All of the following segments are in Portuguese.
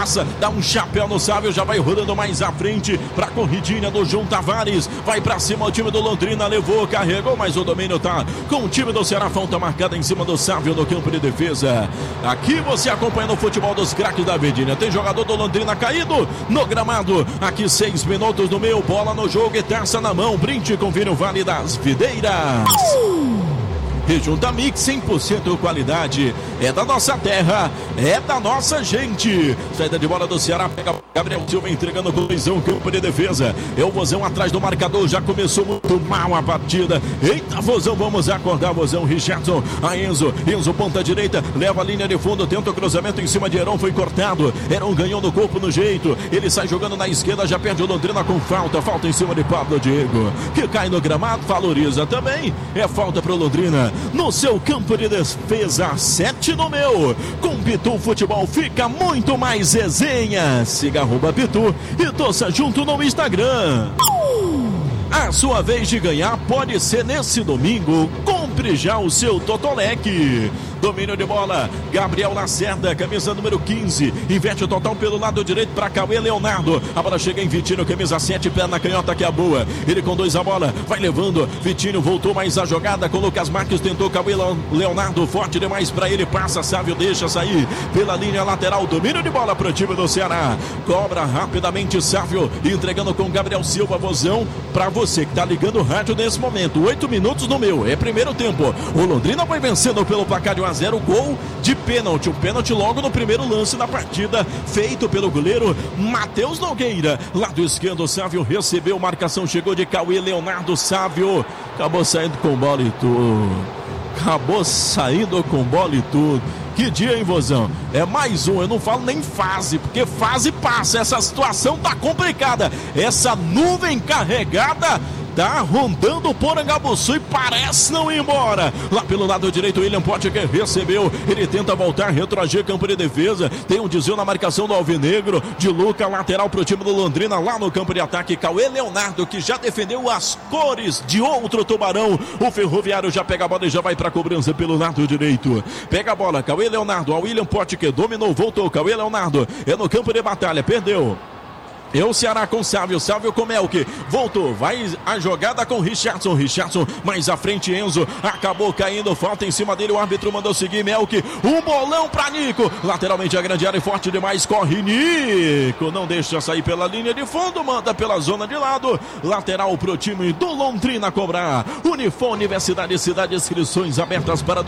passa, dá um chapéu no Sávio, já vai rodando mais à frente pra corridinha do João Tavares, vai pra cima o time do Londrina, levou, carregou, mas o domínio tá com o time do Ceará, falta marcada em cima do Sávio no campo de defesa. Aqui você acompanhando o futebol dos craques da Verdinha, tem jogador do Londrina caído no gramado, aqui 6 minutos no meio, bola no jogo e taça na mão, brinde com vinho Vale das Videiras. Rejunta Mix, 100% qualidade, é da nossa terra, é da nossa gente. Saída de bola do Ceará, pega Gabriel Silva entregando com Luizão, campo de defesa. É o Vozão atrás do marcador, já começou muito mal a partida. Eita, Vozão, vamos acordar, Vozão. Richardson, a Enzo ponta direita, leva a linha de fundo, tenta o cruzamento em cima de Heron, foi cortado. Heron ganhou no corpo no jeito, ele sai jogando na esquerda, já perde o Londrina com falta em cima de Pablo Diego, que cai no gramado, valoriza também. É falta pro Londrina. No seu campo de defesa, 7 no meu. Com Pitu Futebol fica muito mais resenha. Siga @Pitu e torça junto no Instagram. A sua vez de ganhar pode ser nesse domingo. Compre já o seu Totolec. Domínio de bola, Gabriel Lacerda, camisa número 15, inverte o total pelo lado direito para Cauê Leonardo, a bola chega em Vitinho, camisa 7, perna canhota que é boa, ele conduz a bola, vai levando, Vitinho voltou mais a jogada, com Lucas Marques, tentou Cauê Leonardo, forte demais para ele, passa, Sávio deixa sair pela linha lateral, domínio de bola para o time do Ceará, cobra rapidamente Sávio, entregando com Gabriel Silva, Vozão, para você que tá ligando o rádio nesse momento, 8 minutos no meu, é primeiro tempo, o Londrina vai vencendo pelo placar de 1-0, gol de pênalti, um pênalti logo no primeiro lance da partida, feito pelo goleiro Matheus Nogueira, lado esquerdo, Sávio recebeu, marcação chegou de Cauê Leonardo, Sávio acabou saindo com bola e tudo, que dia, hein, Vozão? É mais um, eu não falo nem fase, porque fase passa, essa situação tá complicada, essa nuvem carregada tá rondando o Porangabuçu e parece não ir embora. Lá pelo lado direito, William Potker recebeu, ele tenta voltar, retroagir campo de defesa, tem um desvio na marcação do Alvinegro, de Luca, lateral pro time do Londrina, lá no campo de ataque, Cauê Leonardo, que já defendeu as cores de outro Tubarão, o Ferroviário já pega a bola e já vai pra cobrança pelo lado direito, pega a bola, Cauê Leonardo, a William Potker dominou, voltou, Cauê Leonardo, é no campo de batalha, perdeu. É o Ceará com Sávio com Melk, voltou, vai a jogada com Richardson, mais à frente Enzo, acabou caindo, falta em cima dele, o árbitro mandou seguir Melk, um bolão pra Nico, lateralmente a grande área, forte demais, corre Nico, não deixa sair pela linha de fundo, manda pela zona de lado, lateral pro time do Londrina cobrar, Unifor Universidade Cidade, inscrições abertas para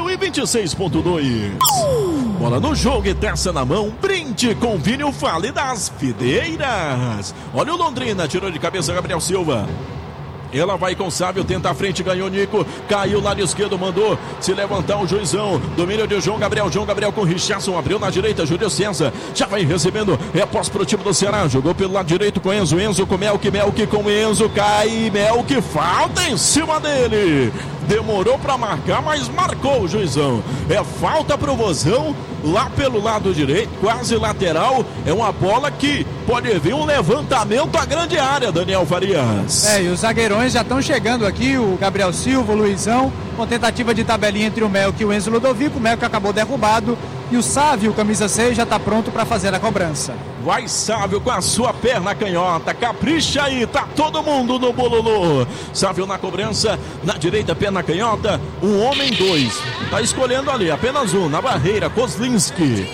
2026.2, bola no jogo e terça na mão, brinde com vinho Vale das Videiras. Olha o Londrina, tirou de cabeça Gabriel Silva. Ela vai com o Sávio, tenta a frente, ganhou Nico, caiu lado esquerdo, mandou se levantar o Juizão, domínio de João Gabriel com Richardson, abriu na direita, Júlio César, já vai recebendo, é posse pro time do Ceará, jogou pelo lado direito com Enzo com Melk com Enzo, cai, Melk, falta em cima dele, demorou pra marcar, mas marcou o Juizão, é falta pro Vozão, lá pelo lado direito, quase lateral, é uma bola que pode vir um levantamento à grande área, Daniel Farias. E os zagueirões já estão chegando aqui, o Gabriel Silva, o Luizão, com tentativa de tabelinha entre o Melk e o Enzo Ludovico, o Melk acabou derrubado, e o Sávio, camisa 6, já está pronto para fazer a cobrança. Vai Sávio com a sua perna canhota, capricha aí, tá todo mundo no bololô. Sávio na cobrança, na direita, perna canhota, um homem, 2. Tá escolhendo ali, apenas um, na barreira, Kozlinski.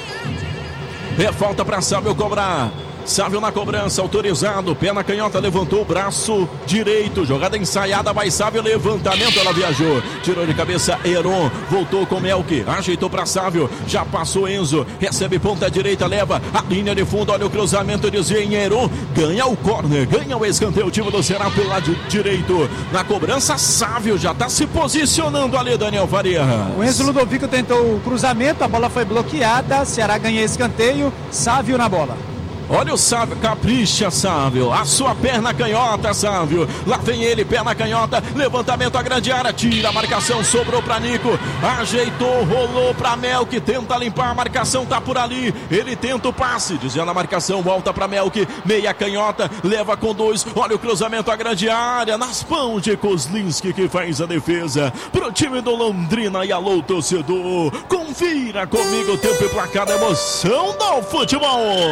É falta para Sávio cobrar. Sávio na cobrança, autorizado, perna canhota, levantou o braço direito, jogada ensaiada, vai Sávio, levantamento, ela viajou, tirou de cabeça Heron, voltou com Melk, ajeitou para Sávio, já passou Enzo, recebe ponta direita, leva a linha de fundo, olha o cruzamento, desvia em Heron, ganha o corner, ganha o escanteio, o time do Ceará pelo lado direito, na cobrança Sávio já está se posicionando ali, Daniel Faria. O Enzo Ludovico tentou o cruzamento, a bola foi bloqueada, Ceará ganha escanteio, Sávio na bola. Olha o Sávio, capricha Sávio, a sua perna canhota Sávio, lá vem ele, perna canhota, levantamento à grande área, tira a marcação, sobrou pra Nico, ajeitou, rolou pra Melk, tenta limpar, a marcação tá por ali, ele tenta o passe, desviando a marcação, volta pra Melk, meia canhota, leva com 2, olha o cruzamento à grande área, nas mãos de Kozlinski que faz a defesa, pro time do Londrina e alô torcedor, confira comigo o tempo e placar da emoção do futebol.